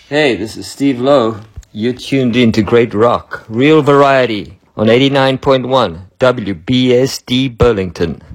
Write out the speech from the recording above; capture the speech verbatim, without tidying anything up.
Hey, this is Steve Lowe. You're tuned in to Great Rock, real variety on eighty-nine point one W B S D Burlington.